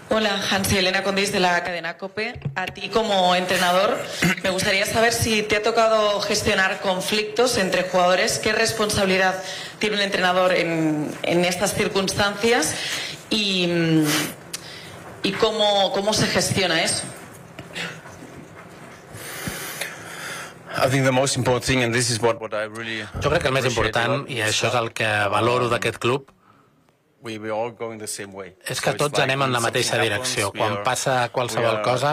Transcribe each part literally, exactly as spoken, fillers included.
Hola, Hansi, Elena Condis de la cadena COPE. A ti como entrenador, me gustaría saber si te ha tocado gestionar conflictos entre jugadores. ¿Qué responsabilidad tiene un entrenador en, en estas circunstancias? Y, y cómo, cómo se gestiona eso. Jo crec que el més important, i això és el que valoro d'aquest club, és que tots anem en la mateixa direcció. Quan passa qualsevol cosa,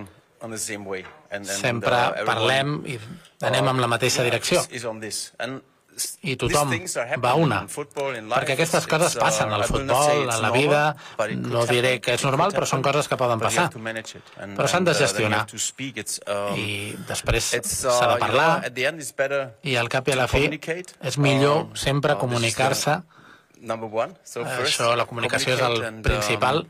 sempre parlem i anem en la mateixa direcció. I tothom va una, perquè aquestes coses passen al futbol, a la vida. No diré que és normal, però són coses que poden passar. Però s'han de gestionar. I després s'ha de parlar, i al cap i a la fi és millor sempre comunicar-se. Això, la comunicació és el principal.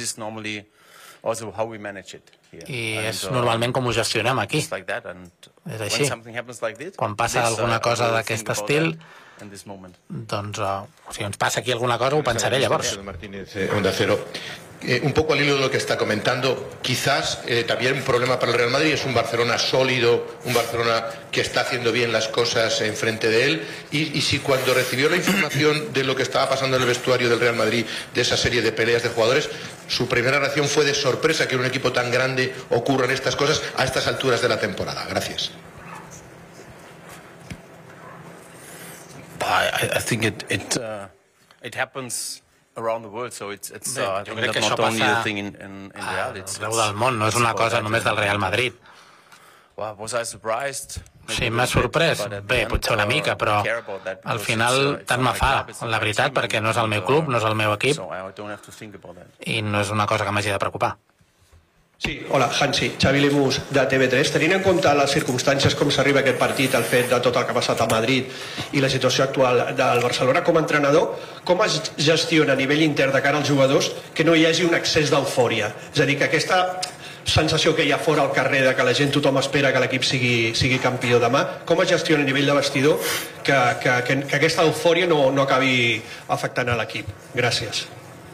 I és normalment com ho gestionem aquí. És així. Quan passa alguna cosa d'aquest estil, doncs, si ens passa aquí alguna cosa, ho pensaré llavors. Eh, un poco al hilo de lo que está comentando, quizás eh, también un problema para el Real Madrid es un Barcelona sólido, un Barcelona que está haciendo bien las cosas enfrente de él, y, y si cuando recibió la información de lo que estaba pasando en el vestuario del Real Madrid, de esa serie de peleas de jugadores, su primera reacción fue de sorpresa que en un equipo tan grande ocurran estas cosas a estas alturas de la temporada. Gracias. I, I think it, it, uh, it happens around the world, so it's, it's uh, jo crec que not això only passa a thing in, in, in Real. It's, arreu del món, no és una cosa només del Real Madrid. Wow, was I surprised? Sí, m'ha sorprès. Bé, potser una mica, però al final tant me fa, la veritat, perquè no és el meu club, no és el meu equip, i no és una cosa que m'hagi de preocupar. Sí, hola, Hansi, Xavi Lemus de T V tres. Tenint en compte les circumstàncies com s'arriba a aquest partit, el fet de tot el que ha passat a Madrid i la situació actual del Barcelona com a entrenador, com es gestiona a nivell intern de cara als jugadors que no hi hagi un excés d'eufòria? És a dir, que aquesta sensació que hi ha fora al carrer de que la gent, tothom espera que l'equip sigui, sigui campió demà, com es gestiona a nivell de vestidor que, que, que, que aquesta eufòria no, no acabi afectant a l'equip? Gràcies.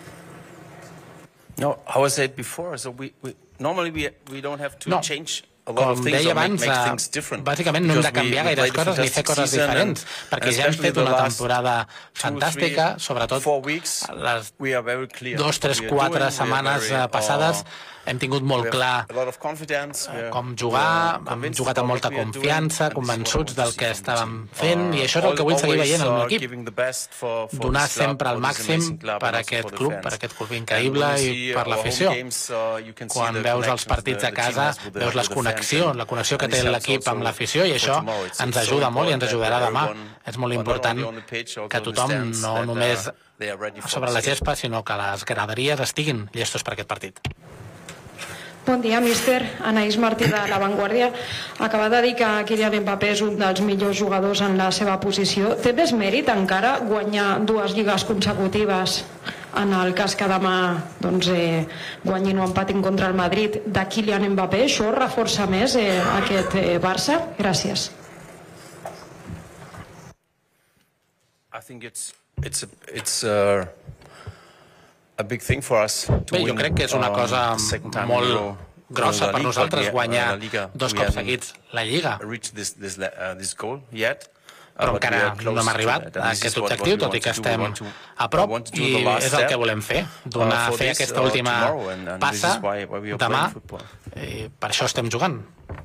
No, how I said before, so we, we normally we, we don't have to No. change a lot of Com things deia or make, abans, make eh, things different. bàsicament no hem de Because we- canviar we gaires played a coses ni fer fantastic coses season diferents, and- perquè and ja hem especially fet the una last temporada two, fantàstica, three, sobretot four weeks, les we are very clear dos, tres, what we are doing. quatre We are setmanes very, eh, passades uh, hem tingut molt we have clar a lot of confidence, we are- com we jugar, are hem convinced jugat amb about molta what we are doing, confiança, and this is what I convençuts want del to que see from the estàvem team. fent, i això és el que vull seguir Always, veient en uh, l'equip. giving the best for- for Donar this club, sempre el for this màxim amazing club, per and also aquest for the club, fans. per aquest club And increïble when you i see per our l'afició. home games, uh, you can see Quan the veus els connections partits the- a the team casa, has with the- veus with les the connexions, fans, la connexió que and té this helps l'equip amb also l'afició, i for això tomorrow. It's- ens it's so ajuda molt i ens important ajudarà that demà. everyone, És molt not important only on the pitch, also que on the tothom stands, no that, uh, només they are ready for sobre this la game. gespa, sinó que les graderies estiguin llestos per aquest partit. Bon dia, míster. Anaïs Martí de La Vanguardia. Acaba de dir que Kylian Mbappé és un dels millors jugadors en la seva posició. Té més mèrit encara guanyar dues lligues consecutives en el cas que demà doncs, eh, guanyin o empatin contra el Madrid de Kylian Mbappé? Això reforça més eh, aquest eh, Barça? Gràcies. I think it's it's a, it's a, a big thing for us to Bé, jo win, crec que és una um, cosa the second time in a molt row, grossa La per Liga, nosaltres but we- guanyar La Liga, dos we cops haven't seguits la Lliga, reached this this le- uh, this goal yet. Uh, però but we encara are close no hem to arribat that, a and this aquest is what- what objectiu, we tot i want que to do. We estem want to- a we prop, want to do i the last és el step, que volem fer, uh, donar for fer this, aquesta uh, última tomorrow, and- and this passa is why- why we are demà, playing football. i per això estem jugant.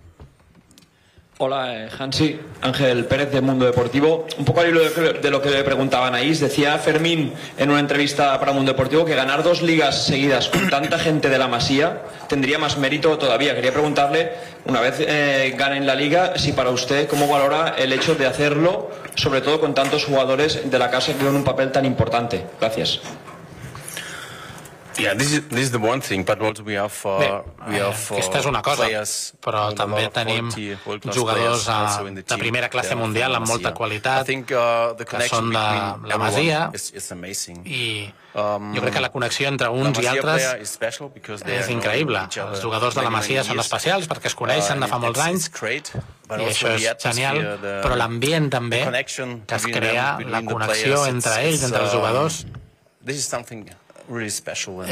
Hola, eh, Hansi. Ángel Pérez de Mundo Deportivo. Un poco al hilo de, de lo que le preguntaba Anaís, decía Fermín en una entrevista para Mundo Deportivo que ganar dos ligas seguidas con tanta gente de la Masía tendría más mérito todavía. Quería preguntarle, una vez eh, ganen la liga, si para usted cómo valora el hecho de hacerlo, sobre todo con tantos jugadores de la casa que tienen un papel tan importante. Gracias. Yeah, this is this is the one thing, but also we have uh, Bé, we eh, have uh, aquesta és una cosa, players però with a també lot of tenim quality, world-class jugadors players also eh, in the de team. primera classe They are mundial from amb molta Masia. qualitat, I think uh, the que connection són de between la Masia, everyone is, is amazing. i Um, jo crec que la connexió entre uns i Masia altres player is special because they és are knowing increïble. each other Els jugadors de la many, many Masia són years. especials perquè es coneixen de fa Uh, molts it's- anys, it's great, but i also això the és atmosphere, genial, the- però l'ambient the també, connection que es between crea, them, la between the connexió players, entre it's- ells, it's, entre els um, jugadors, This is something really special.